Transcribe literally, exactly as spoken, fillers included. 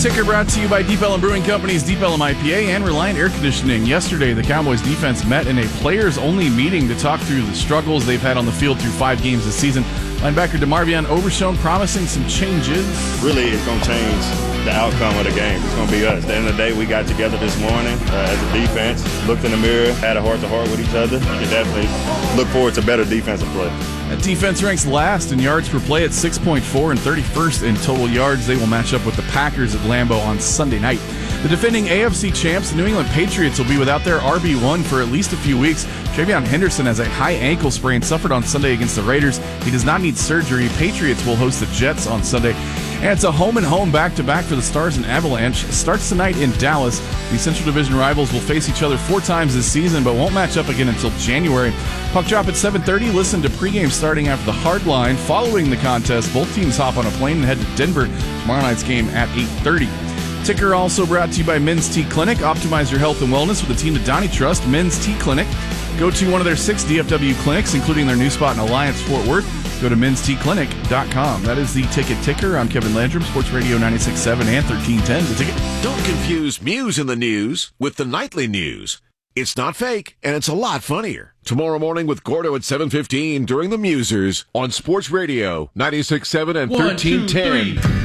Ticker brought to you by Deep Ellum Brewing Company's Deep Ellum I P A and Reliant Air Conditioning. Yesterday, the Cowboys defense met in a players-only meeting to talk through the struggles they've had on the field through five games this season. Linebacker DeMarvion Overshown promising some changes. Really, it's going to change the outcome of the game. It's going to be us. At the end of the day, we got together this morning uh, as a defense, looked in the mirror, had a heart-to-heart with each other. You can definitely look forward to better defensive play. That defense ranks last in yards per play at six point four and thirty-first in total yards. They will match up with the Packers at Lambeau on Sunday night. The defending A F C champs, the New England Patriots, will be without their R B one for at least a few weeks. Travion Henderson has a high ankle sprain suffered on Sunday against the Raiders. He does not need surgery. Patriots will host the Jets on Sunday. And it's a home-and-home back-to-back for the Stars and Avalanche. Starts tonight in Dallas. The Central Division rivals will face each other four times this season, but won't match up again until January. Puck drop at seven thirty. Listen to pregame starting after the hard line. Following the contest, both teams hop on a plane and head to Denver. Tomorrow night's game at eight thirty. Ticker also brought to you by Men's T Clinic. Optimize your health and wellness with a team that Donnie trusts. Men's T Clinic. Go to one of their six D F W clinics, including their new spot in Alliance, Fort Worth. Go to mens t clinic dot com. That is the Ticket Ticker. I'm Kevin Landrum, Sports Radio ninety-six point seven and thirteen ten. The Ticket. Don't confuse Muse in the news with the nightly news. It's not fake, and it's a lot funnier. Tomorrow morning with Gordo at seven fifteen during the Musers on Sports Radio ninety-six point seven and thirteen ten.